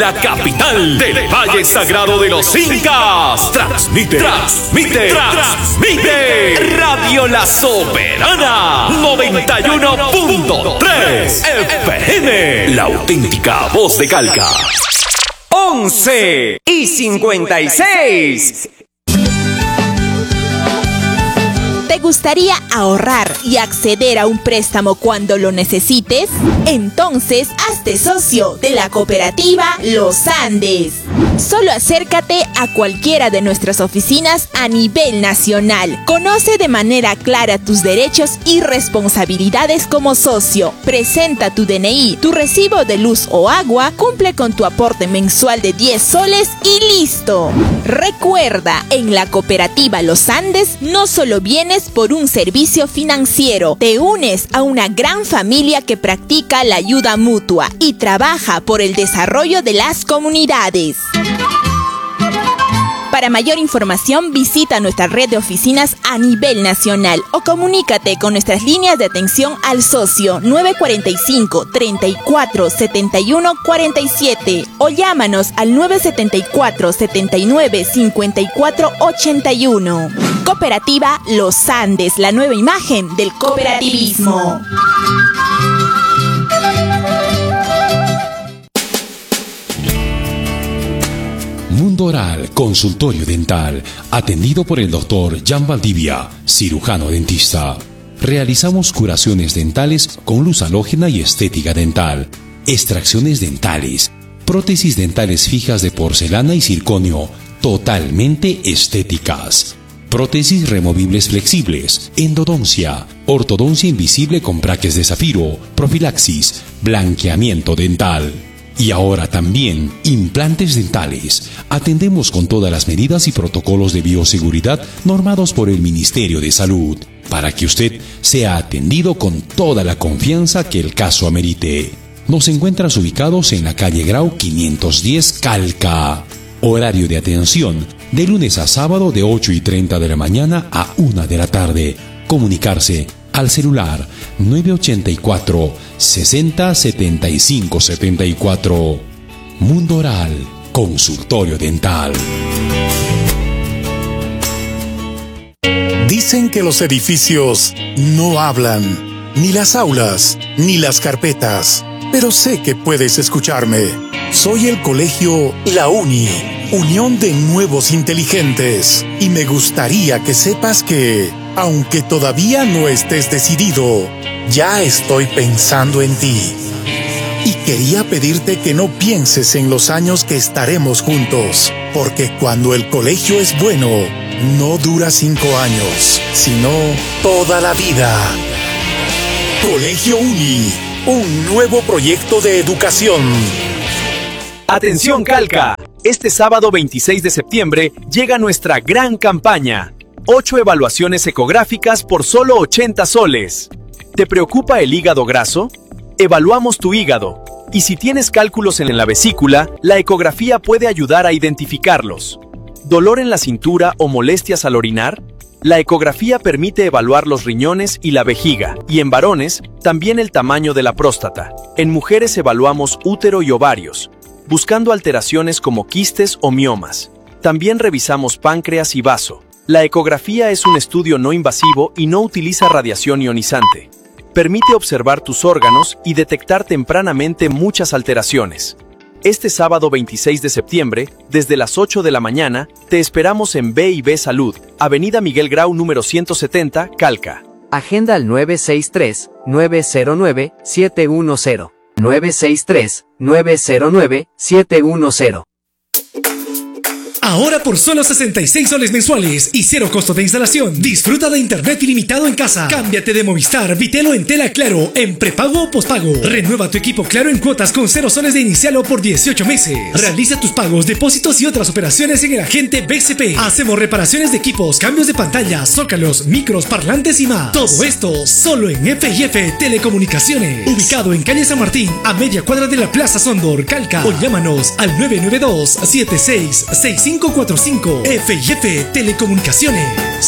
La capital del Valle Sagrado de los Incas. Transmite Radio La Soberana 91.3 FM. La auténtica voz de Calca. 11:56. ¿Te gustaría ahorrar y acceder a un préstamo cuando lo necesites? Entonces, hazte socio de la cooperativa Los Andes. Solo acércate a cualquiera de nuestras oficinas a nivel nacional. Conoce de manera clara tus derechos y responsabilidades como socio. Presenta tu DNI, tu recibo de luz o agua, cumple con tu aporte mensual de 10 soles y listo. Recuerda, en la cooperativa Los Andes no solo vienes por un servicio financiero, te unes a una gran familia que practica la ayuda mutua y trabaja por el desarrollo de las comunidades. Para mayor información, visita nuestra red de oficinas a nivel nacional o comunícate con nuestras líneas de atención al socio 945-3471-47 o llámanos al 974-79-5481. Cooperativa Los Andes, la nueva imagen del cooperativismo. Mundo Oral, consultorio dental, atendido por el Dr. Jan Valdivia, cirujano dentista. Realizamos curaciones dentales con luz halógena y estética dental, extracciones dentales, prótesis dentales fijas de porcelana y circonio, totalmente estéticas. Prótesis removibles flexibles, endodoncia, ortodoncia invisible con braques de zafiro, profilaxis, blanqueamiento dental. Y ahora también implantes dentales. Atendemos con todas las medidas y protocolos de bioseguridad normados por el Ministerio de Salud, para que usted sea atendido con toda la confianza que el caso amerite. Nos encuentras ubicados en la calle Grau 510 Calca. Horario de atención de lunes a sábado de 8:30 de la mañana a 1 de la tarde. Comunicarse al celular 984 60 75 74. Mundo Oral, consultorio dental. Dicen que los edificios no hablan, ni las aulas, ni las carpetas, pero sé que puedes escucharme. Soy el colegio La Uni, Unión de Nuevos Inteligentes, y me gustaría que sepas que, aunque todavía no estés decidido, ya estoy pensando en ti. Y quería pedirte que no pienses en los años que estaremos juntos, porque cuando el colegio es bueno, no dura 5 años, sino toda la vida. Colegio Uni, un nuevo proyecto de educación. Atención Calca, este sábado 26 de septiembre llega nuestra gran campaña. 8 evaluaciones ecográficas por solo 80 soles. ¿Te preocupa el hígado graso? Evaluamos tu hígado. Y si tienes cálculos en la vesícula, la ecografía puede ayudar a identificarlos. ¿Dolor en la cintura o molestias al orinar? La ecografía permite evaluar los riñones y la vejiga, y en varones, también el tamaño de la próstata. En mujeres evaluamos útero y ovarios, buscando alteraciones como quistes o miomas. También revisamos páncreas y vaso. La ecografía es un estudio no invasivo y no utiliza radiación ionizante. Permite observar tus órganos y detectar tempranamente muchas alteraciones. Este sábado 26 de septiembre, desde las 8 de la mañana, te esperamos en B&B Salud, Avenida Miguel Grau número 170, Calca. Agenda al 963-909-710. 963-909-710. Ahora por solo 66 soles mensuales y 0 costo de instalación. Disfruta de internet ilimitado en casa. Cámbiate de Movistar, Vitelo en tela Claro, en prepago o pospago. Renueva tu equipo Claro en cuotas con 0 soles de inicial o por 18 meses. Realiza tus pagos, depósitos y otras operaciones en el agente BCP. Hacemos reparaciones de equipos, cambios de pantalla, zócalos, micros, parlantes y más. Todo esto solo en F&F Telecomunicaciones. Ubicado en calle San Martín, a media cuadra de la Plaza Sondor, Calca. O llámanos al 992-766545. F&F Telecomunicaciones.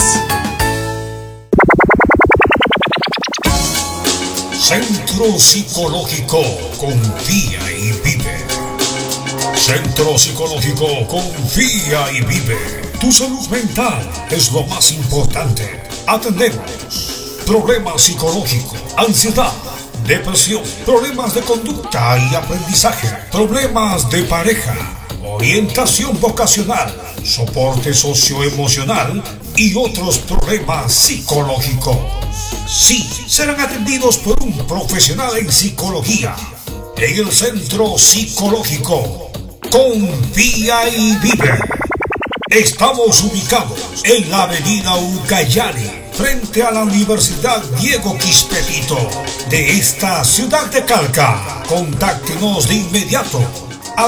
Centro Psicológico Confía y Vive. Centro Psicológico Confía y Vive. Tu salud mental es lo más importante. Atendemos problemas psicológicos, ansiedad, depresión, problemas de conducta y aprendizaje, problemas de pareja, orientación vocacional, soporte socioemocional y otros problemas psicológicos. Sí, serán atendidos por un profesional en psicología en el Centro Psicológico Confía y Vive. Estamos ubicados en la avenida Ucayali, frente a la Universidad Diego Quispe de esta ciudad de Calca. Contáctenos de inmediato al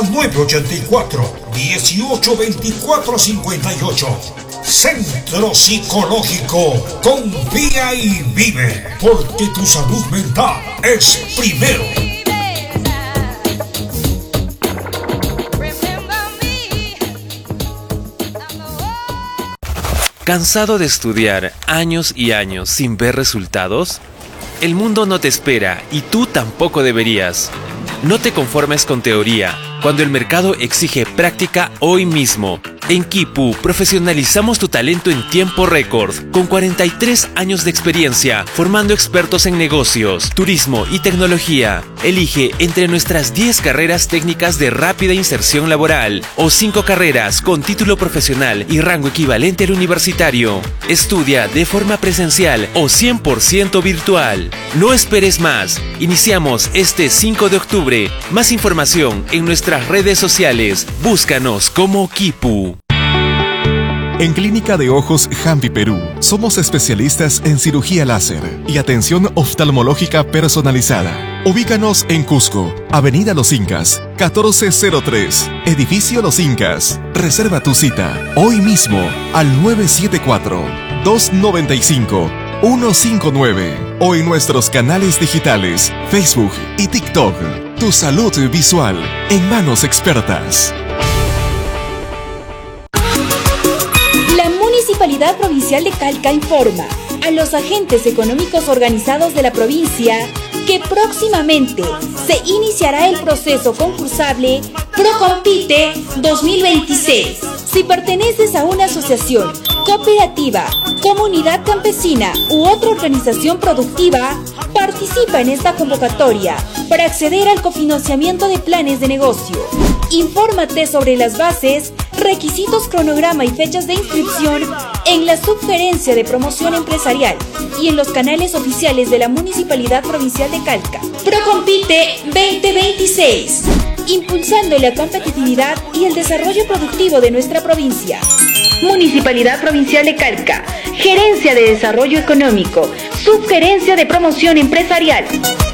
984-1824-58. Centro Psicológico Confía y Vive, porque tu salud mental es primero. ¿Cansado de estudiar años y años sin ver resultados? El mundo no te espera y tú tampoco deberías. No te conformes con teoría, cuando el mercado exige práctica hoy mismo. En Kipu profesionalizamos tu talento en tiempo récord, con 43 años de experiencia, formando expertos en negocios, turismo y tecnología. Elige entre nuestras 10 carreras técnicas de rápida inserción laboral o 5 carreras con título profesional y rango equivalente al universitario. Estudia de forma presencial o 100% virtual. No esperes más. Iniciamos este 5 de octubre. Más información en nuestras redes sociales. Búscanos como Kipu. En Clínica de Ojos Jampi Perú, somos especialistas en cirugía láser y atención oftalmológica personalizada. Ubícanos en Cusco, Avenida Los Incas, 1403, Edificio Los Incas. Reserva tu cita hoy mismo al 974-295-159 o en nuestros canales digitales, Facebook y TikTok. Tu salud visual en manos expertas. La Municipalidad Provincial de Calca informa a los agentes económicos organizados de la provincia que próximamente se iniciará el proceso concursable Procompite 2026. Si perteneces a una asociación, cooperativa, comunidad campesina u otra organización productiva, participa en esta convocatoria para acceder al cofinanciamiento de planes de negocio. Infórmate sobre las bases, requisitos, cronograma y fechas de inscripción en la Subgerencia de Promoción Empresarial y en los canales oficiales de la Municipalidad Provincial de Calca. Procompite 2026, impulsando la competitividad y el desarrollo productivo de nuestra provincia. Municipalidad Provincial de Calca, Gerencia de Desarrollo Económico, Subgerencia de Promoción Empresarial.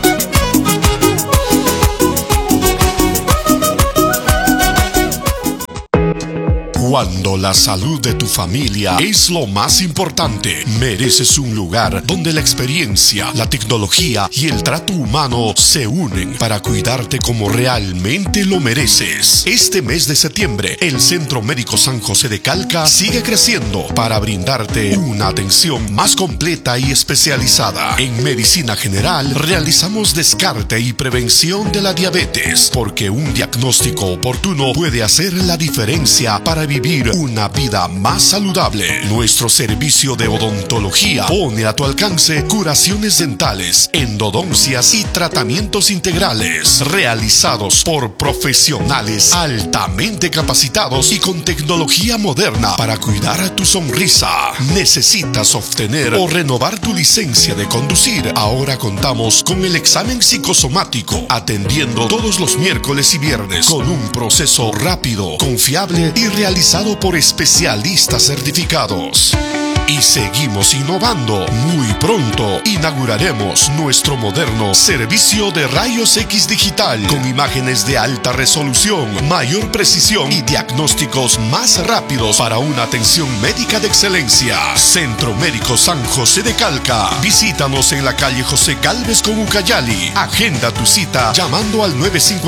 Cuando la salud de tu familia es lo más importante, mereces un lugar donde la experiencia, la tecnología y el trato humano se unen para cuidarte como realmente lo mereces. Este mes de septiembre, el Centro Médico San José de Calca sigue creciendo para brindarte una atención más completa y especializada. En medicina general, realizamos descarte y prevención de la diabetes, porque un diagnóstico oportuno puede hacer la diferencia para vivir una vida más saludable. Nuestro servicio de odontología pone a tu alcance curaciones dentales, endodoncias y tratamientos integrales realizados por profesionales altamente capacitados y con tecnología moderna para cuidar tu sonrisa. ¿Necesitas obtener o renovar tu licencia de conducir? Ahora contamos con el examen psicosomático, atendiendo todos los miércoles y viernes con un proceso rápido, confiable y realizado por especialistas certificados. Y seguimos innovando. Muy pronto inauguraremos nuestro moderno servicio de rayos X digital con imágenes de alta resolución, mayor precisión y diagnósticos más rápidos para una atención médica de excelencia. Centro Médico San José de Calca. Visítanos en la calle José Gálvez con Ucayali. Agenda tu cita llamando al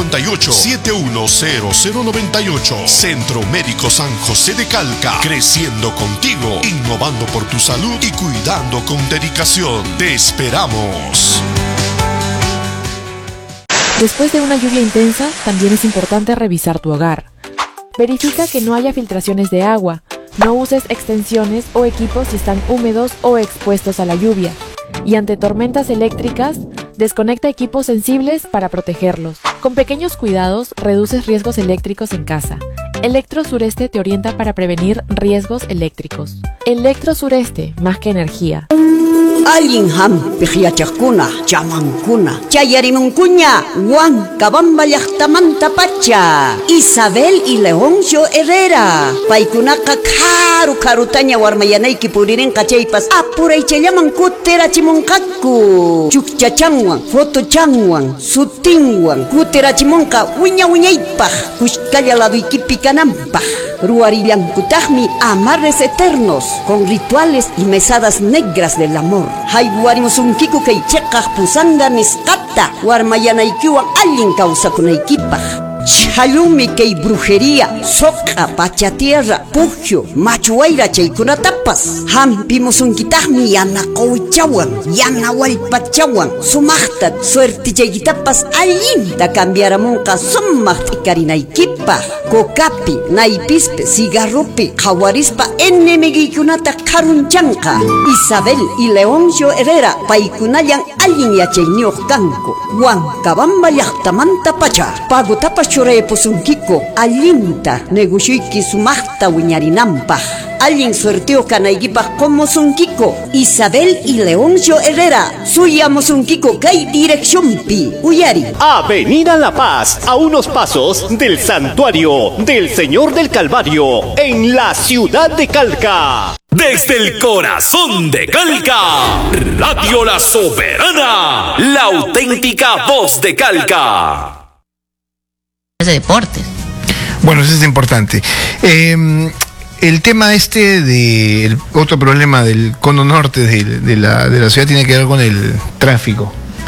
958-710098. Centro Médico San José de Calca. Creciendo contigo, innovando por tu salud y cuidando con dedicación. Te esperamos. Después de una lluvia intensa, también es importante revisar tu hogar. Verifica que no haya filtraciones de agua. No uses extensiones o equipos si están húmedos o expuestos a la lluvia. Y ante tormentas eléctricas, desconecta equipos sensibles para protegerlos. Con pequeños cuidados, reduces riesgos eléctricos en casa. Electro Sureste te orienta para prevenir riesgos eléctricos. Electro Sureste, más que energía. Alguien ham pijiachakuna, chamancuna, chayarimuncuña, Juan Cabamba Yachtamanta Pacha, Isabel y Leoncio Herrera, Paikunaka Karu Karutaña Warmayanaiki Puriren Cachaipas, Apuray Chayaman Kutera Chimonkaku, Chukchachangwan, Fotochangwan, Sutingwan, Kutera Chimonka, Uña Uñaipa, Kushkaya la Duikipicanampa, Ruarillankutahmi, amarres eternos, con rituales y mesadas negras del amor. Haiguarimusunkiku kay chekaj pusanga niskata, Warmayanaikiwan alguien causa kunaikipaj. Chalumi kay brujería, soca, pachatierra, pugio, machuaira chaykunatapas. Hampimusunkitahmi yanakouchawan, yanawalpachawan, sumachtat, suerte chaykitapas allinta cambiaramunqa summaq ikarinaykipa. Kokapi, naipispe, cigarrupi, jawarispa enemigiykunata karunchanqa. Isabel y Leoncio Herrera, paykunayan alguien yachayniyuq kanku. Huancabamba llaqtamanta pacha, pagutapas churaypusunkiko, allinta negosyuyki sumaqta wiñarinampaq. Alguien suerteo kanaykipaq como sunkiko. Isabel y Leoncio Herrera, suyamusunkiko kay direccionpi. Uyari. Avenida La Paz, a unos pasos del Santuario del Señor del Calvario, en la ciudad de Calca. Desde el corazón de Calca, Radio La Soberana, la auténtica voz de Calca. De deportes. Bueno, eso es importante. El tema el otro problema del cono norte de la ciudad tiene que ver con el tráfico.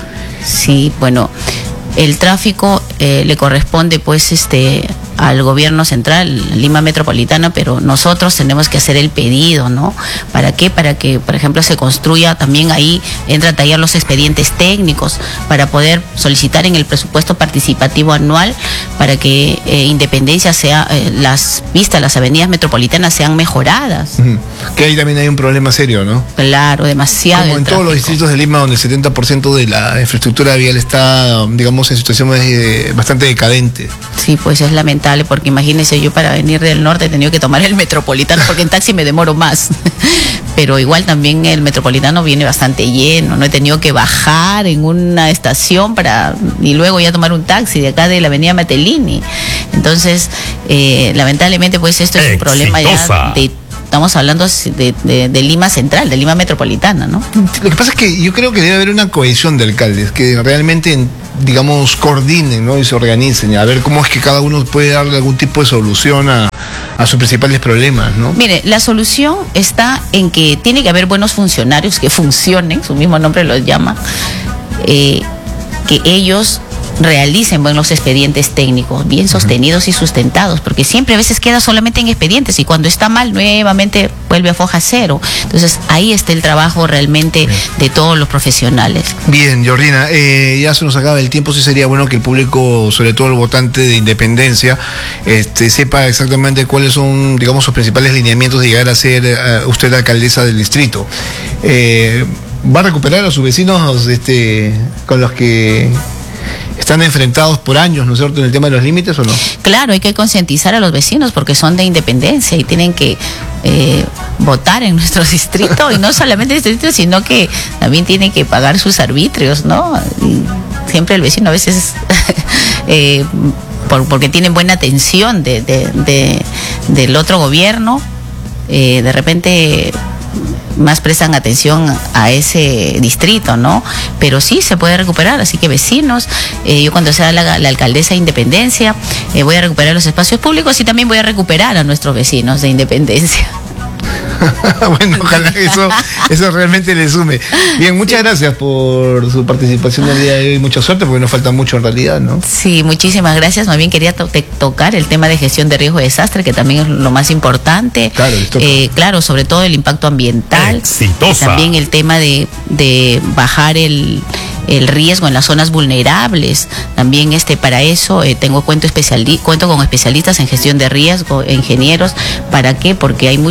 Sí, bueno, el tráfico le corresponde pues al gobierno central, Lima Metropolitana, pero nosotros tenemos que hacer el pedido, ¿no? ¿Para qué? Para que, por ejemplo, se construya, también ahí entra a tallar los expedientes técnicos para poder solicitar en el presupuesto participativo anual para que Independencia sea, las vistas, las avenidas metropolitanas sean mejoradas. Que ahí también hay un problema serio, ¿no? Claro, demasiado. Como en todos los distritos de Lima, donde el 70% de la infraestructura vial está, digamos, en situación bastante decadente. Sí, pues es lamentable, porque imagínense, yo para venir del norte he tenido que tomar el metropolitano porque en taxi me demoro más. Pero igual también el metropolitano viene bastante lleno, no he tenido que bajar en una estación y luego ya tomar un taxi de acá de la avenida Matelini. Entonces, lamentablemente, pues esto es un problema ya estamos hablando de Lima Central, de Lima Metropolitana, ¿no? Lo que pasa es que yo creo que debe haber una cohesión de alcaldes que realmente, digamos, coordinen, ¿no? Y se organicen, a ver cómo es que cada uno puede darle algún tipo de solución a sus principales problemas, ¿no? Mire, la solución está en que tiene que haber buenos funcionarios que funcionen, su mismo nombre los llama, que ellos realicen buenos expedientes técnicos, bien sostenidos y sustentados, porque siempre a veces queda solamente en expedientes y cuando está mal nuevamente vuelve a foja cero. Entonces ahí está el trabajo realmente de todos los profesionales. Bien, Jordina, ya se nos acaba el tiempo. Sí sería bueno que el público, sobre todo el votante de Independencia, sepa exactamente cuáles son, digamos, sus principales lineamientos de llegar a ser usted alcaldesa del distrito. ¿Va a recuperar a sus vecinos con los que están enfrentados por años, ¿no es cierto?, en el tema de los límites, ¿o no? Claro, hay que concientizar a los vecinos porque son de Independencia y tienen que votar en nuestro distrito, y no solamente en este distrito, sino que también tienen que pagar sus arbitrios, ¿no? Y siempre el vecino a veces porque tienen buena atención del otro gobierno, de repente más prestan atención a ese distrito, ¿no? Pero sí se puede recuperar, así que vecinos, yo cuando sea la alcaldesa de Independencia, voy a recuperar los espacios públicos y también voy a recuperar a nuestros vecinos de Independencia. Bueno, ojalá eso realmente le sume. Bien, muchas gracias por su participación el día de hoy. Mucha suerte, porque nos falta mucho en realidad, ¿no? Sí, muchísimas gracias. Más bien quería tocar el tema de gestión de riesgo de desastre, que también es lo más importante. Claro, sobre todo el impacto ambiental. Exitosa. También el tema de bajar el riesgo en las zonas vulnerables. También para eso cuento con especialistas en gestión de riesgo, ingenieros. ¿Para qué? Porque hay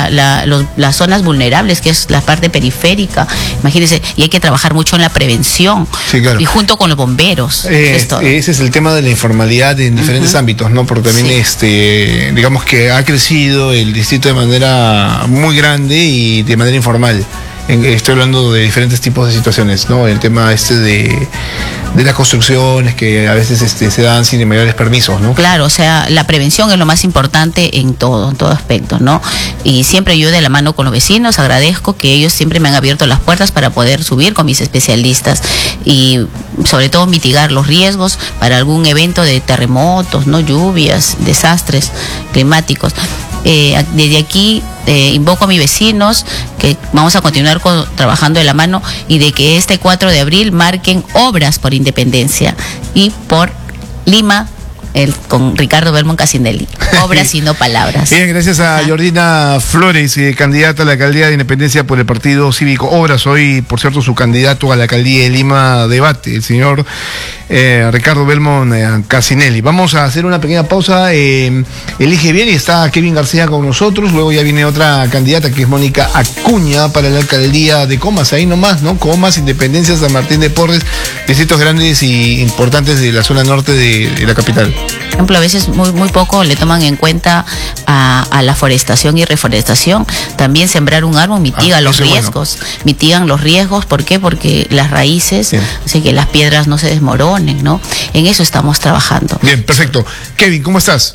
las zonas vulnerables, que es la parte periférica, imagínense, y hay que trabajar mucho en la prevención, sí, claro, y junto con los bomberos. Ese es el tema de la informalidad en diferentes ámbitos, ¿no? Porque también digamos que ha crecido el distrito de manera muy grande y de manera informal. Estoy hablando de diferentes tipos de situaciones, ¿no? El tema de las construcciones que a veces se dan sin mayores permisos, ¿no? Claro, o sea, la prevención es lo más importante en todo aspecto, ¿no? Y siempre yo de la mano con los vecinos agradezco que ellos siempre me han abierto las puertas para poder subir con mis especialistas y sobre todo mitigar los riesgos para algún evento de terremotos, ¿no? Lluvias, desastres climáticos. Desde aquí invoco a mis vecinos que vamos a continuar trabajando de la mano y de que este 4 de abril marquen obras por independencia y por Lima, con Ricardo Belmont Casinelli. Obras y no palabras. Bien, gracias a Jordina Flores, candidata a la alcaldía de Independencia por el Partido Cívico Obras. Hoy, por cierto, su candidato a la alcaldía de Lima debate, el señor Ricardo Belmont Casinelli. Vamos a hacer una pequeña pausa. Elige bien, y está Kevin García con nosotros. Luego ya viene otra candidata que es Mónica Acuña para la alcaldía de Comas. Ahí nomás, ¿no? Comas, Independencia, San Martín de Porres, distritos grandes y importantes de la zona norte de la capital. Por ejemplo, a veces muy poco le toman en cuenta a la forestación y reforestación. También sembrar un árbol mitiga los riesgos. Bueno. Mitigan los riesgos, ¿por qué? Porque las raíces, así que las piedras no se desmoronen, ¿no? En eso estamos trabajando. Bien, perfecto. Kevin, ¿cómo estás?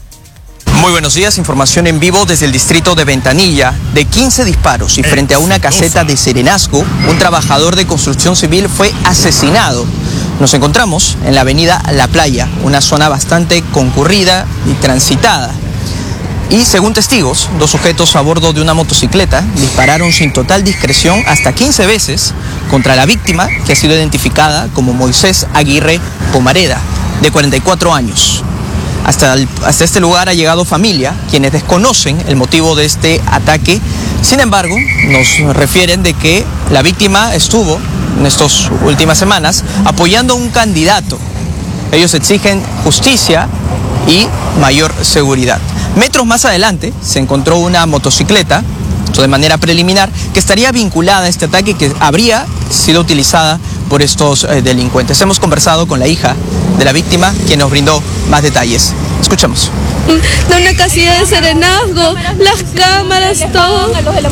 Muy buenos días, información en vivo desde el distrito de Ventanilla. De 15 disparos y frente a una caseta de Serenazgo, un trabajador de construcción civil fue asesinado. Nos encontramos en la avenida La Playa, una zona bastante concurrida y transitada. Y según testigos, 2 sujetos a bordo de una motocicleta dispararon sin total discreción hasta 15 veces contra la víctima, que ha sido identificada como Moisés Aguirre Pomareda, de 44 años. Hasta este lugar ha llegado familia, quienes desconocen el motivo de este ataque. Sin embargo, nos refieren de que la víctima estuvo en estas últimas semanas apoyando a un candidato. Ellos exigen justicia y mayor seguridad. Metros más adelante se encontró una motocicleta, esto de manera preliminar, que estaría vinculada a este ataque, que habría sido utilizada por estos delincuentes. Hemos conversado con la hija de la víctima, quien nos brindó más detalles. Escuchamos. De una casilla de Serenazgo, las cámaras, todo.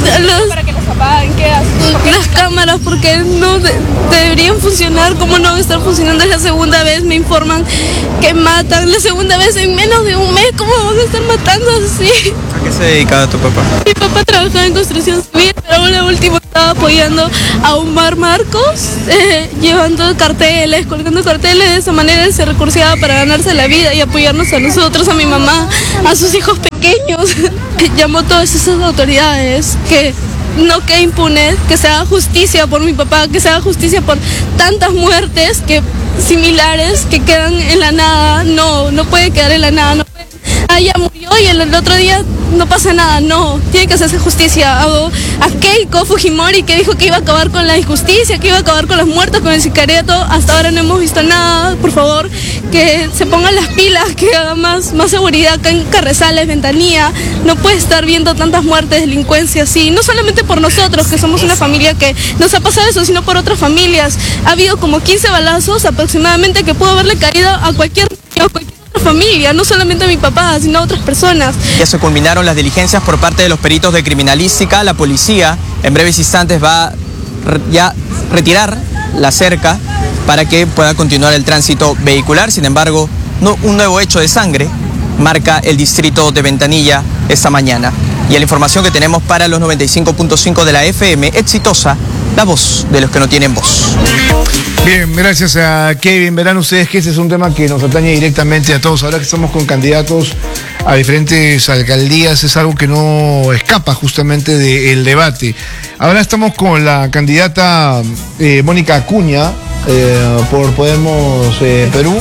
Las cámaras, porque no deberían funcionar. ¿Cómo no estar funcionando? Es la segunda vez, me informan que matan. La segunda vez en menos de un mes. ¿Cómo van a estar matando así? ¿A qué se dedicaba tu papá? Mi papá trabajaba en construcción civil, pero lo último estaba apoyando a Omar Marcos, llevando carteles, colgando carteles. De esa manera él se recurseaba para ganarse la vida y apoyarnos a nosotros, a mi mamá, a sus hijos pequeños. Llamó a todas esas autoridades que no quede impune, que se haga justicia por mi papá, que se haga justicia por tantas muertes similares que quedan en la nada. No puede quedar en la nada. No puede. Ya murió y el otro día no pasa nada. No, tiene que hacerse justicia. A Keiko Fujimori, que dijo que iba a acabar con la injusticia, que iba a acabar con las muertes, con el sicariato. Hasta ahora no hemos visto nada. Por favor, que se pongan las pilas, que haga más seguridad acá en Carrizales, Ventanilla. No puede estar viendo tantas muertes, delincuencia así. No solamente por nosotros, que somos una familia que nos ha pasado eso, sino por otras familias. Ha habido como 15 balazos aproximadamente que pudo haberle caído a cualquier familia, no solamente a mi papá, sino a otras personas. Ya se culminaron las diligencias por parte de los peritos de criminalística. La policía en breves instantes va ya retirar la cerca para que pueda continuar el tránsito vehicular. Sin embargo, un nuevo hecho de sangre marca el distrito de Ventanilla esta mañana. Y la información que tenemos para los 95.5 de la FM, exitosa, la voz de los que no tienen voz. Bien, gracias a Kevin. Verán ustedes que ese es un tema que nos atañe directamente a todos. Ahora que estamos con candidatos a diferentes alcaldías, es algo que no escapa justamente del debate. Ahora estamos con la candidata Mónica Acuña por Podemos Perú.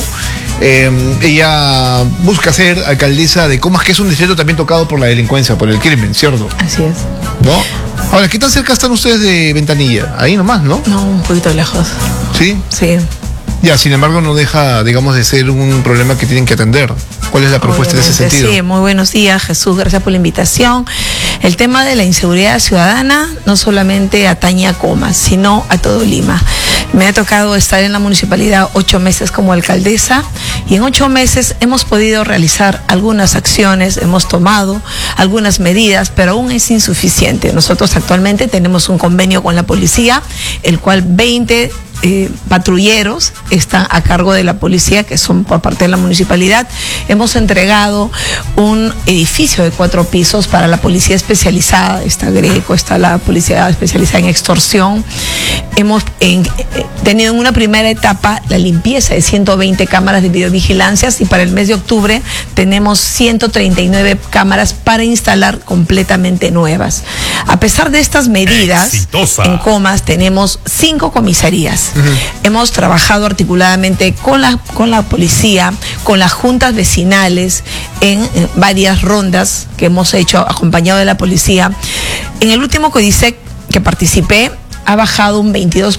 Ella busca ser alcaldesa de Comas, que es un distrito también tocado por la delincuencia, por el crimen, ¿cierto? Así es. ¿No? Ahora, ¿qué tan cerca están ustedes de Ventanilla? Ahí nomás, ¿no? No, un poquito lejos. ¿Sí? Sí. Ya, sin embargo, no deja, digamos, de ser un problema que tienen que atender. ¿Cuál es la propuesta en ese sentido? Sí, muy buenos días, Jesús, gracias por la invitación. El tema de la inseguridad ciudadana no solamente atañe a Comas, sino a todo Lima. Me ha tocado estar en la municipalidad 8 meses como alcaldesa y en 8 meses hemos podido realizar algunas acciones, hemos tomado algunas medidas, pero aún es insuficiente. Nosotros actualmente tenemos un convenio con la policía, el cual 20 patrulleros están a cargo de la policía, que son por parte de la municipalidad. Hemos entregado un edificio de 4 pisos para la policía especializada, está Greco, está la policía especializada en extorsión. Hemos tenido en una primera etapa la limpieza de 120 cámaras de videovigilancias y para el mes de octubre tenemos 139 cámaras para instalar completamente nuevas. A pesar de estas medidas, en Comas tenemos 5 comisarías. Hemos trabajado articuladamente con la policía, con las juntas vecinales en varias rondas que hemos hecho acompañado de la policía. En el último CODISEC que participé, ha bajado un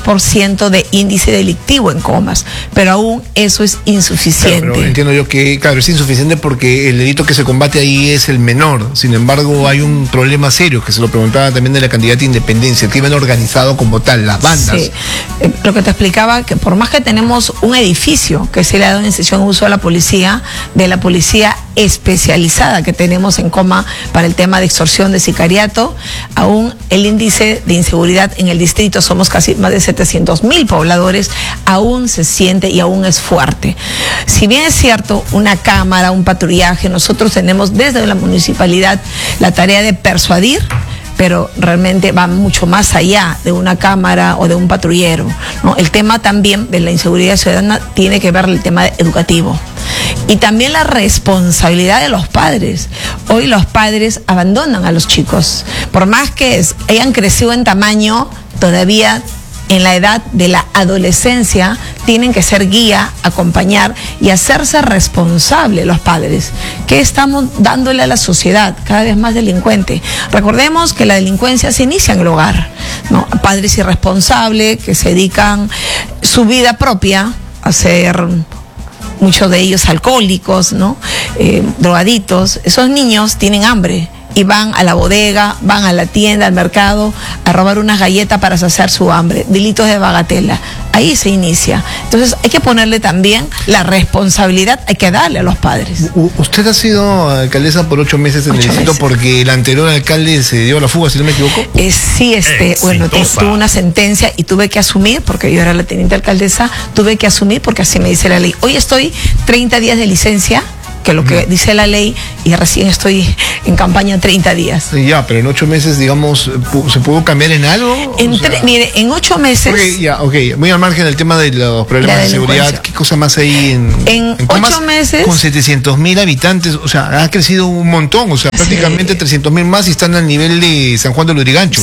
22% de índice delictivo en Comas, pero aún eso es insuficiente. Pero entiendo yo que, claro, es insuficiente porque el delito que se combate ahí es el menor. Sin embargo, hay un problema serio, que se lo preguntaba también de la candidata a Independencia, el crimen organizado como tal, las bandas. Sí. Lo que te explicaba, que por más que tenemos un edificio que se le ha dado en sesión de uso a la policía, de la policía especializada que tenemos en Coma para el tema de extorsión, de sicariato, aún el índice de inseguridad en el distrito, somos casi más de 700,000 pobladores, aún se siente y aún es fuerte. Si bien es cierto, una cámara, un patrullaje, nosotros tenemos desde la municipalidad la tarea de persuadir, pero realmente va mucho más allá de una cámara o de un patrullero, ¿no? El tema también de la inseguridad ciudadana tiene que ver el tema educativo. Y también la responsabilidad de los padres. Hoy los padres abandonan a los chicos. Por más que hayan crecido en tamaño, todavía en la edad de la adolescencia tienen que ser guía, acompañar y hacerse responsable los padres. ¿Qué estamos dándole a la sociedad? Cada vez más delincuente. Recordemos que la delincuencia se inicia en el hogar, ¿no? Padres irresponsables que se dedican su vida propia a ser, muchos de ellos alcohólicos, ¿no? Drogaditos. Esos niños tienen hambre y van a la bodega, van a la tienda, al mercado, a robar unas galletas para saciar su hambre. Delitos de bagatela. Ahí se inicia. Entonces hay que ponerle también la responsabilidad, hay que darle a los padres. Usted ha sido alcaldesa por 8 meses en el distrito porque el anterior alcalde se dio a la fuga, si no me equivoco. Sí, bueno, tuve una sentencia y tuve que asumir, porque yo era la teniente alcaldesa, tuve que asumir porque así me dice la ley. Hoy estoy 30 días de licencia, que lo que dice la ley, y recién estoy en campaña 30 días. Ya, pero en 8 meses, digamos, ¿se pudo cambiar en algo? Mire, en 8 meses... Muy al margen del tema de los problemas de seguridad, ¿qué cosa más hay en 8 meses? Con 700,000 habitantes, o sea, ha crecido un montón, o sea, prácticamente 300,000 más y están al nivel de San Juan de Lurigancho,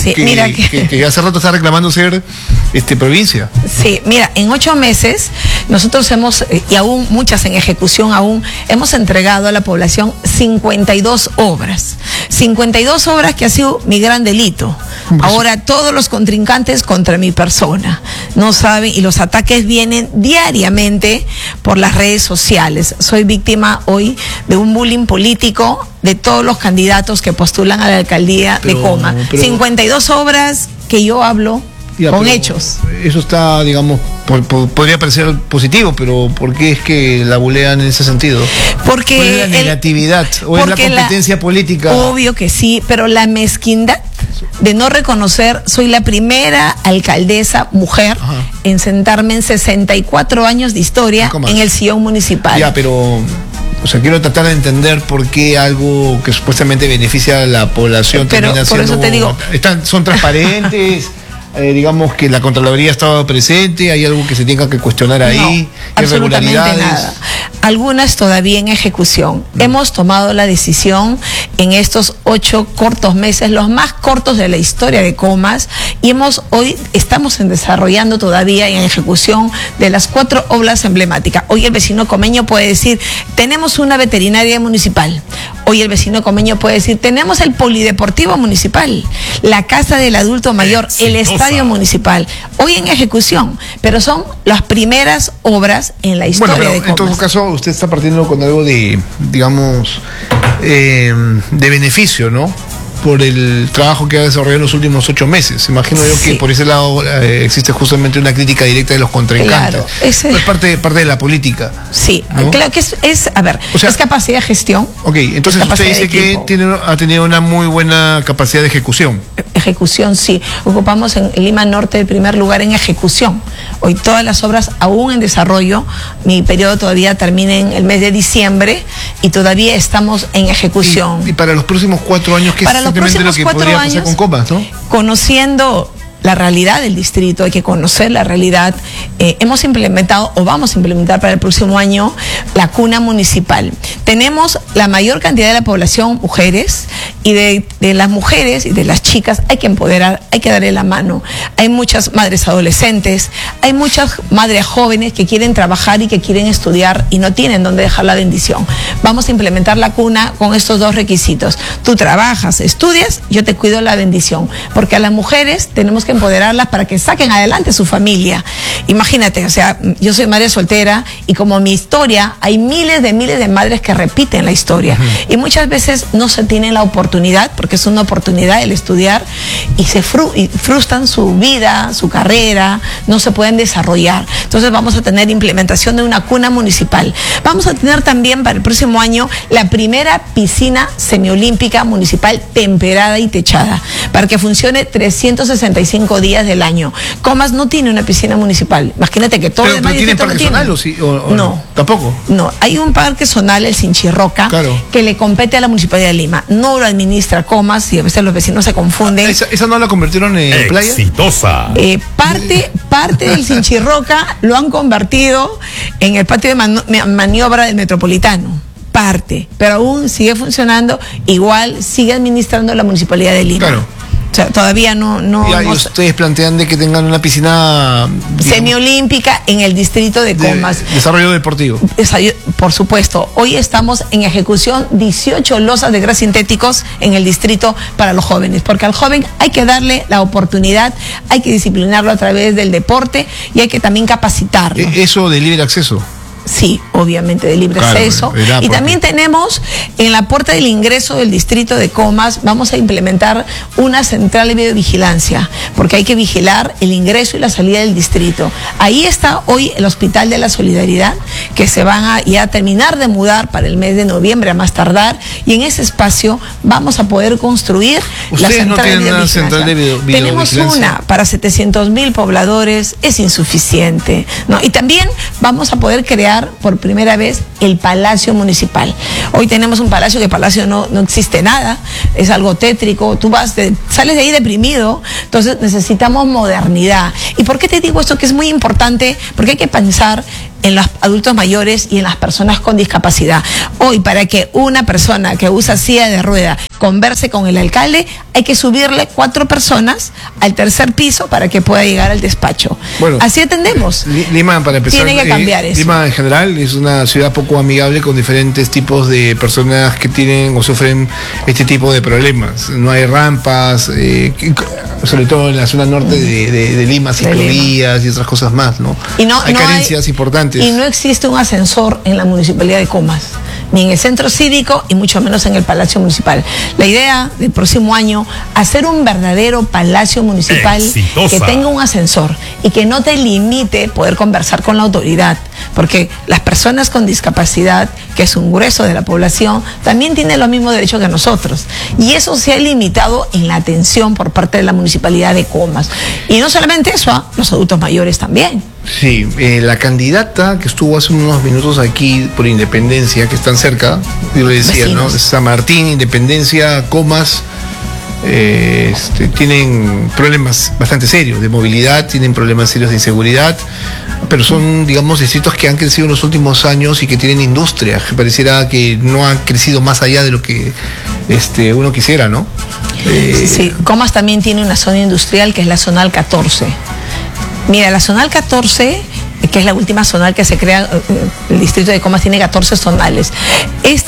que hace rato está reclamando ser provincia. Sí, mira, en 8 meses nosotros hemos, y aún muchas en ejecución aún, hemos entregado a la población 52 obras. 52 obras que ha sido mi gran delito. Ahora todos los contrincantes contra mi persona no saben, y los ataques vienen diariamente por las redes sociales. Soy víctima hoy de un bullying político de todos los candidatos que postulan a la alcaldía de Coma. 52 obras que yo hablo con hechos. Eso está, digamos, podría parecer positivo, pero ¿por qué es que la bulean en ese sentido? Porque ¿cuál es la negatividad o es la competencia política? Obvio que sí, pero la mezquindad de no reconocer, soy la primera alcaldesa mujer en sentarme en 64 años de historia en el sillón municipal. Ya, pero... O sea, quiero tratar de entender por qué algo que supuestamente beneficia a la población termina siendo... Por eso te digo... ¿Son transparentes? Digamos que la Contraloría ha estado presente, ¿hay algo que se tenga que cuestionar ahí? No, absolutamente nada. Algunas todavía en ejecución. Hemos tomado la decisión en estos 8 cortos meses, los más cortos de la historia de Comas, y hoy estamos desarrollando todavía en ejecución de las 4 obras emblemáticas. Hoy el vecino comeño puede decir, tenemos una veterinaria municipal, Hoy el vecino comeño puede decir, tenemos el polideportivo municipal, la casa del adulto mayor, el estadio municipal, hoy en ejecución, pero son las primeras obras en la historia de Comas. En todo caso, usted está partiendo con algo de, digamos, de beneficio, ¿no? Por el trabajo que ha desarrollado en los últimos 8 meses. Imagino yo que por ese lado existe justamente una crítica directa de los contrincantes. Claro, es parte de la política. Sí, ¿no? Claro que a ver, o sea, es capacidad de gestión. Ok, entonces usted dice que ha tenido una muy buena capacidad de ejecución. Ejecución, sí. Ocupamos en Lima Norte el primer lugar en ejecución. Hoy todas las obras aún en desarrollo. Mi periodo todavía termina en el mes de diciembre y todavía estamos en ejecución. Y para los próximos 4 años, ¿qué es exactamente lo que podría pasar con Comas, ¿no? Conociendo la realidad del distrito, hay que conocer la realidad. Hemos implementado o vamos a implementar para el próximo año la cuna municipal. Tenemos la mayor cantidad de la población mujeres y de las mujeres y de las chicas hay que empoderar, hay que darle la mano. Hay muchas madres adolescentes, hay muchas madres jóvenes que quieren trabajar y que quieren estudiar y no tienen dónde dejar la bendición. Vamos a implementar la cuna con estos 2 requisitos. Tú trabajas, estudias, yo te cuido la bendición, porque a las mujeres tenemos que empoderarlas para que saquen adelante su familia. Imagínate, o sea, yo soy madre soltera y como mi historia, hay miles de madres que repiten la historia y muchas veces no se tienen la oportunidad, porque es una oportunidad el estudiar y se frustran su vida, su carrera, no se pueden desarrollar. Entonces vamos a tener implementación de una cuna municipal. Vamos a tener también para el próximo año la primera piscina semiolímpica municipal temperada y techada para que funcione 365 días del año. Comas no tiene una piscina municipal. Imagínate que todo el demás ¿tiene parque zonal o no? ¿Tampoco? No, hay un parque zonal, el Sinchirroca, que le compete a la Municipalidad de Lima. No lo administra Comas y a veces los vecinos se confunden. ¿Esa no la convirtieron en playa? Exitosa. Parte del Sinchirroca lo han convertido en el patio de maniobra del Metropolitano. Parte, pero aún sigue funcionando, igual sigue administrando la Municipalidad de Lima. Claro. O sea, todavía no y ustedes plantean de que tengan una piscina semiolímpica en el distrito de Comas. Desarrollo deportivo. Por supuesto. Hoy estamos en ejecución 18 losas de gras sintéticos en el distrito para los jóvenes, porque al joven hay que darle la oportunidad, hay que disciplinarlo a través del deporte y hay que también capacitarlo. Eso de libre acceso. Sí, obviamente de libre acceso. Y también tenemos en la puerta del ingreso del distrito de Comas, vamos a implementar una central de videovigilancia, porque hay que vigilar el ingreso y la salida del distrito. Ahí está hoy el Hospital de la Solidaridad, que se van a terminar de mudar para el mes de noviembre a más tardar, y en ese espacio vamos a poder construir la central de videovigilancia. Tenemos una para 700,000 pobladores, es insuficiente, ¿no? Y también vamos a poder crear por primera vez el Palacio Municipal. Hoy tenemos un palacio que palacio no existe nada, es algo tétrico, tú sales de ahí deprimido, entonces necesitamos modernidad. ¿Y por qué te digo esto? Que es muy importante, porque hay que pensar en los adultos mayores y en las personas con discapacidad. Hoy, para que una persona que usa silla de rueda converse con el alcalde, hay que subirle 4 personas al 3er piso para que pueda llegar al despacho. Bueno, así atendemos. Lima, para empezar, tiene que cambiar eso. Lima en general es una ciudad poco amigable con diferentes tipos de personas que tienen o sufren este tipo de problemas. No hay rampas, sobre todo en la zona norte de Lima, ciclovías y otras cosas más, ¿no? Hay carencias importantes. Y no existe un ascensor en la Municipalidad de Comas, ni en el centro cívico y mucho menos en el Palacio Municipal. La idea del próximo año, hacer un verdadero Palacio Municipal que tenga un ascensor y que no te limite poder conversar con la autoridad, porque las personas con discapacidad, que es un grueso de la población, también tienen los mismos derechos que nosotros. Y eso se ha limitado en la atención por parte de la Municipalidad de Comas. Y no solamente eso, los adultos mayores también. Sí, la candidata que estuvo hace unos minutos aquí por Independencia, que están cerca, yo le decía, vecinos, ¿no? San Martín, Independencia, Comas, tienen problemas bastante serios de movilidad, tienen problemas serios de inseguridad, pero son, digamos, distritos que han crecido en los últimos años y que tienen industria, que pareciera que no han crecido más allá de lo que uno quisiera, ¿no? Sí, Comas también tiene una zona industrial que es la Zonal 14. Mira, la Zonal 14, que es la última zonal que se crea, el distrito de Comas tiene 14 zonales. Esta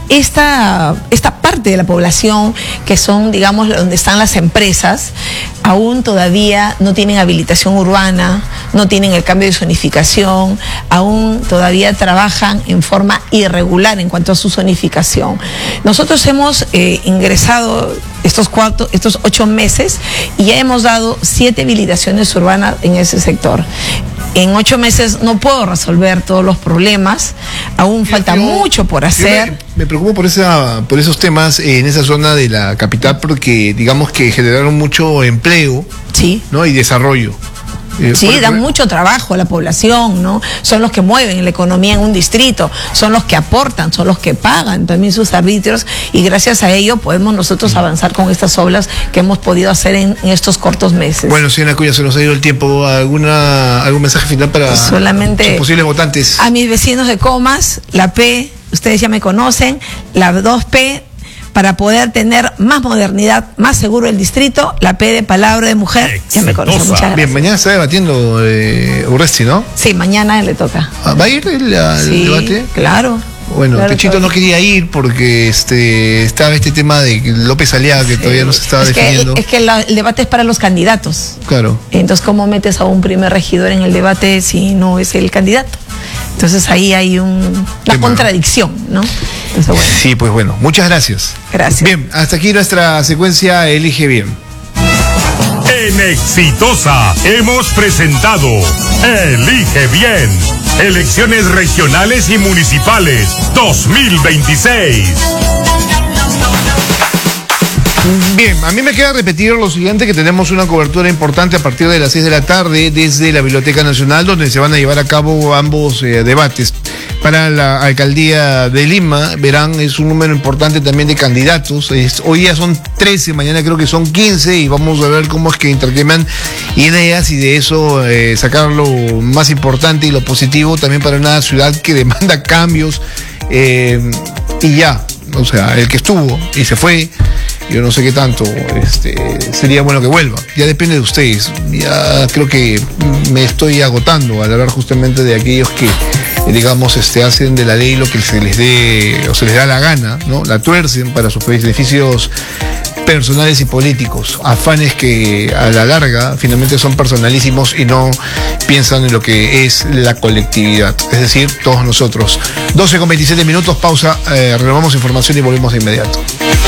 esta parte de la población que son, digamos, donde están las empresas, aún todavía no tienen habilitación urbana, no tienen el cambio de zonificación, aún todavía trabajan en forma irregular en cuanto a su zonificación. Nosotros hemos ingresado estos 8 meses y ya hemos dado 7 habilitaciones urbanas en ese sector. En 8 meses no puedo resolver todos los problemas, aún falta mucho por hacer. Me preocupo por esos temas en esa zona de la capital porque digamos que generaron mucho empleo, sí, ¿no? Y desarrollo. Sí, dan mucho trabajo a la población, ¿no? Son los que mueven la economía en un distrito, son los que aportan, son los que pagan también sus arbitrios y gracias a ello podemos nosotros avanzar con estas obras que hemos podido hacer en estos cortos meses. Bueno, señora Cuya, se nos ha ido el tiempo. ¿Algún mensaje final para solamente sus posibles votantes? A mis vecinos de Comas, la P, ustedes ya me conocen, la 2P, para poder tener más modernidad, más seguro el distrito, la P de palabra de mujer, ya me conocen. Muchas gracias. Bien, mañana está debatiendo Urresti, ¿no? Sí, mañana le toca. ¿Va a ir el debate? Claro. Bueno, claro, Pechito no quería ir porque estaba este tema de López Aliaga que todavía no se estaba definiendo. Es que el debate es para los candidatos. Claro. Entonces, ¿cómo metes a un primer regidor en el debate si no es el candidato? Entonces ahí hay una contradicción, ¿no? Entonces, bueno. Sí, pues bueno, muchas gracias. Gracias. Bien, hasta aquí nuestra secuencia Elige Bien. En Exitosa hemos presentado Elige Bien, elecciones regionales y municipales 2026. Bien, a mí me queda repetir lo siguiente, que tenemos una cobertura importante a partir de las 6 de la tarde desde la Biblioteca Nacional, donde se van a llevar a cabo ambos debates. Para la alcaldía de Lima, verán, es un número importante también de candidatos. Hoy día son 13, mañana creo que son 15 y vamos a ver cómo es que intercambian ideas y de eso sacar lo más importante y lo positivo también para una ciudad que demanda cambios y ya, o sea, el que estuvo y se fue, yo no sé qué tanto, sería bueno que vuelva. Ya depende de ustedes. Ya creo que me estoy agotando al hablar justamente de aquellos que, digamos, hacen de la ley lo que se les dé o se les da la gana, ¿no? La tuercen para sus beneficios personales y políticos, afanes que a la larga finalmente son personalísimos y no piensan en lo que es la colectividad, es decir, todos nosotros. 12:27 minutos, pausa, renovamos información y volvemos de inmediato.